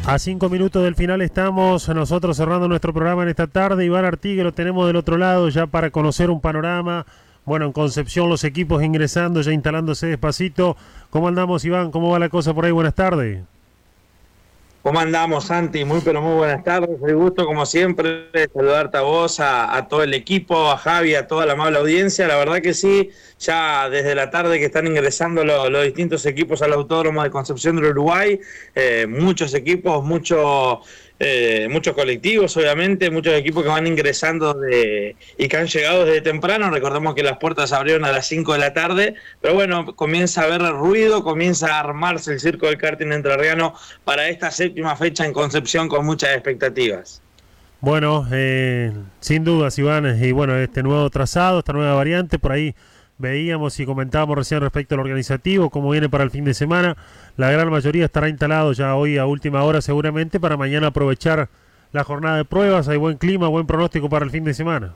A 5 minutos del final estamos nosotros cerrando nuestro programa en esta tarde. Iván Artigue lo tenemos del otro lado ya para conocer un panorama. Bueno, en Concepción los equipos ingresando, ya instalándose despacito. ¿Cómo andamos, Iván? ¿Cómo va la cosa por ahí? Buenas tardes. ¿Cómo andamos, Santi? Muy buenas tardes. Un gusto, como siempre, saludarte a vos, a todo el equipo, a Javi, a toda la amable audiencia. La verdad que sí, ya desde la tarde que están ingresando los distintos equipos al Autódromo de Concepción del Uruguay, muchos equipos, muchos colectivos, obviamente, muchos equipos que van ingresando y que han llegado desde temprano. Recordemos que las puertas abrieron a las 5 de la tarde, pero bueno, comienza a haber ruido, comienza a armarse el circo del karting entrerriano para esta séptima fecha en Concepción con muchas expectativas. Bueno, sin dudas, Iván, y bueno, este nuevo trazado, esta nueva variante, por ahí veíamos y comentábamos recién respecto al organizativo, cómo viene para el fin de semana. La gran mayoría estará instalado ya hoy a última hora seguramente para mañana aprovechar la jornada de pruebas. Hay buen clima, buen pronóstico para el fin de semana.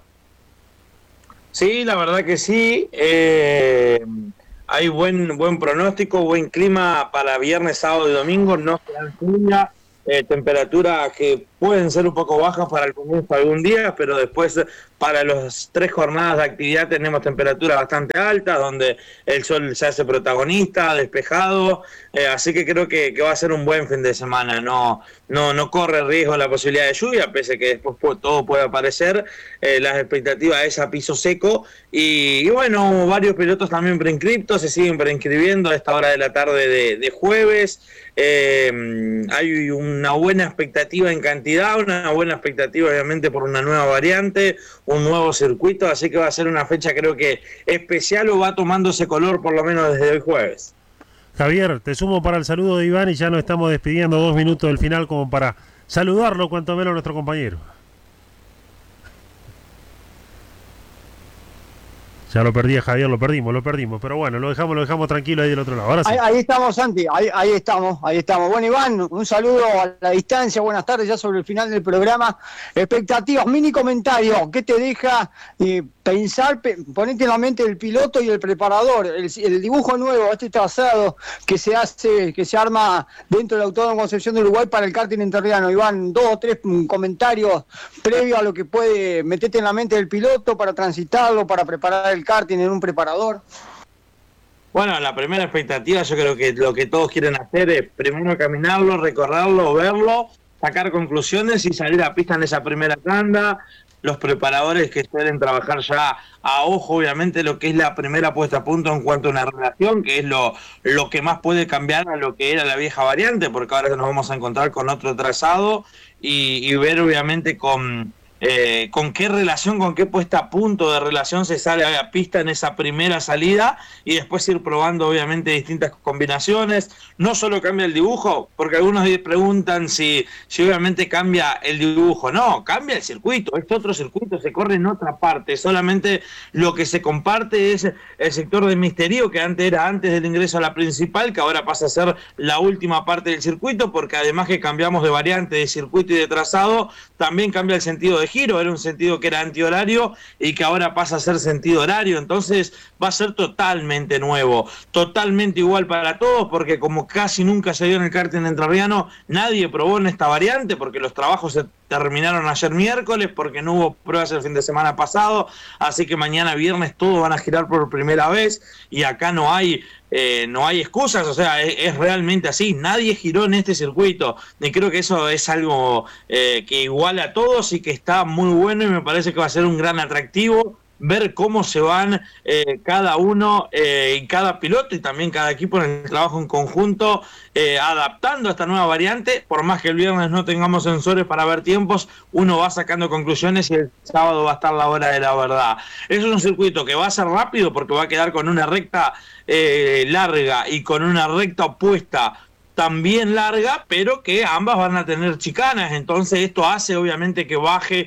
Sí, la verdad que sí. Hay buen pronóstico, buen clima para viernes, sábado y domingo. No se dan lluvia, temperaturas que pueden ser un poco bajas para el comienzo de algún día, pero después para las 3 jornadas de actividad tenemos temperaturas bastante altas, donde el sol se hace protagonista, despejado, así que creo que va a ser un buen fin de semana. No corre riesgo la posibilidad de lluvia, pese que después todo puede aparecer. Las expectativas es a piso seco, y bueno, varios pilotos también preinscriptos, se siguen preinscribiendo a esta hora de la tarde de jueves. Hay una buena expectativa en cantidad, una buena expectativa obviamente por una nueva variante, un nuevo circuito, así que va a ser una fecha creo que especial, o va tomando ese color por lo menos desde hoy jueves. Javier, te sumo para el saludo de Iván y ya nos estamos despidiendo 2 minutos del final como para saludarlo cuanto menos a nuestro compañero. Ya lo perdí a Javier, lo perdimos, pero bueno, lo dejamos tranquilo ahí del otro lado. Ahora sí. Ahí estamos, Santi, ahí estamos. Bueno, Iván, un saludo a la distancia, buenas tardes, ya sobre el final del programa. Expectativas, mini comentario, ¿qué te deja pensar, ponete en la mente el piloto y el preparador, el dibujo nuevo, este trazado que se arma dentro del Autódromo Concepción de Uruguay para el karting entrerriano? Iván, 2 o 3 comentarios previos a lo que puede meterte en la mente del piloto para transitarlo, para preparar el karting en un preparador. Bueno, la primera expectativa, yo creo que lo que todos quieren hacer es primero caminarlo, recorrerlo, verlo, sacar conclusiones y salir a pista en esa primera tanda. Los preparadores que suelen trabajar ya a ojo, obviamente, lo que es la primera puesta a punto en cuanto a una relación, que es lo que más puede cambiar a lo que era la vieja variante, porque ahora nos vamos a encontrar con otro trazado y ver obviamente con qué relación, con qué puesta a punto de relación se sale a la pista en esa primera salida, y después ir probando obviamente distintas combinaciones. No solo cambia el dibujo, porque algunos preguntan si obviamente cambia el dibujo. No, cambia el circuito, es otro circuito, se corre en otra parte. Solamente lo que se comparte es el sector de misterio, que antes era antes del ingreso a la principal, que ahora pasa a ser la última parte del circuito, porque además que cambiamos de variante, de circuito y de trazado, también cambia el sentido de giro. Era un sentido que era antihorario y que ahora pasa a ser sentido horario, entonces va a ser totalmente nuevo, totalmente igual para todos, porque como casi nunca se dio en el karting entrerriano, nadie probó en esta variante, porque los trabajos se terminaron ayer miércoles, porque no hubo pruebas el fin de semana pasado, así que mañana viernes todos van a girar por primera vez, y acá no hay excusas, o sea, es realmente así, nadie giró en este circuito, y creo que eso es algo que iguala a todos y que está muy bueno, y me parece que va a ser un gran atractivo ver cómo se van cada uno y cada piloto y también cada equipo en el trabajo en conjunto, adaptando a esta nueva variante. Por más que el viernes no tengamos sensores para ver tiempos, uno va sacando conclusiones y el sábado va a estar la hora de la verdad. Es un circuito que va a ser rápido porque va a quedar con una recta larga y con una recta opuesta también larga, pero que ambas van a tener chicanas, entonces esto hace obviamente que baje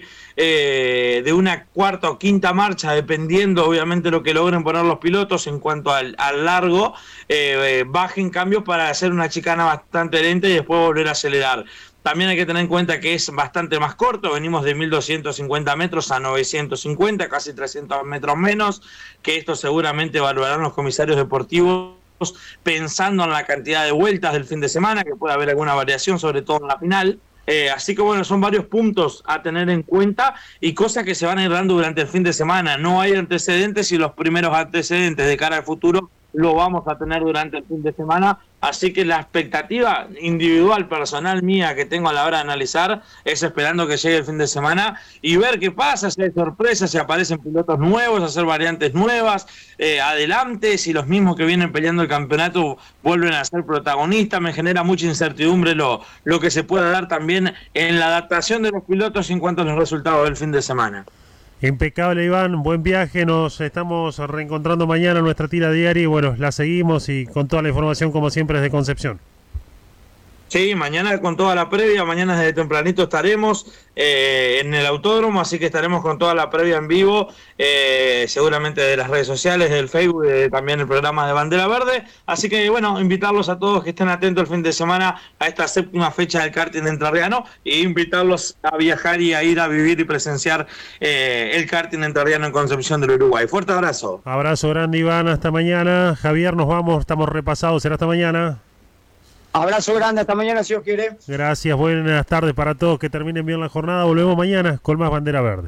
de una cuarta o quinta marcha, dependiendo obviamente lo que logren poner los pilotos en cuanto al largo, bajen cambios para hacer una chicana bastante lenta y después volver a acelerar. También hay que tener en cuenta que es bastante más corto, venimos de 1.250 metros a 950, casi 300 metros menos, que esto seguramente evaluarán los comisarios deportivos pensando en la cantidad de vueltas del fin de semana, que puede haber alguna variación, sobre todo en la final. Así que bueno, son varios puntos a tener en cuenta y cosas que se van a ir dando durante el fin de semana. No hay antecedentes y los primeros antecedentes de cara al futuro lo vamos a tener durante el fin de semana. Así que la expectativa individual, personal mía que tengo a la hora de analizar es esperando que llegue el fin de semana y ver qué pasa, si hay sorpresas, si aparecen pilotos nuevos, hacer variantes nuevas, adelante, si los mismos que vienen peleando el campeonato vuelven a ser protagonistas. Me genera mucha incertidumbre lo que se pueda dar también en la adaptación de los pilotos en cuanto a los resultados del fin de semana. Impecable, Iván, buen viaje, nos estamos reencontrando mañana en nuestra tira diaria y bueno, la seguimos y con toda la información como siempre desde Concepción. Sí, mañana con toda la previa, mañana desde tempranito estaremos en el autódromo, así que estaremos con toda la previa en vivo, seguramente de las redes sociales, del Facebook, también el programa de Bandera Verde. Así que bueno, invitarlos a todos que estén atentos el fin de semana a esta 7ª fecha del karting entrerriano e invitarlos a viajar y a ir a vivir y presenciar el karting entrerriano en Concepción del Uruguay. Fuerte abrazo. Abrazo grande, Iván, hasta mañana. Javier, nos vamos, estamos repasados, será hasta mañana. Abrazo grande, hasta mañana si Dios quiere. Gracias, buenas tardes para todos, que terminen bien la jornada. Volvemos mañana con más Bandera Verde.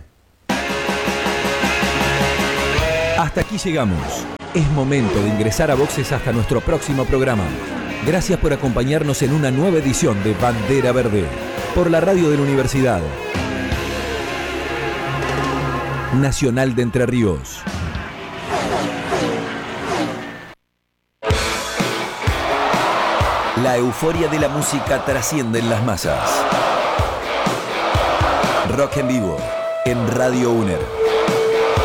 Hasta aquí llegamos. Es momento de ingresar a boxes hasta nuestro próximo programa. Gracias por acompañarnos en una nueva edición de Bandera Verde, por la radio de la Universidad Nacional de Entre Ríos. La euforia de la música trasciende en las masas. Rock en vivo en Radio UNER.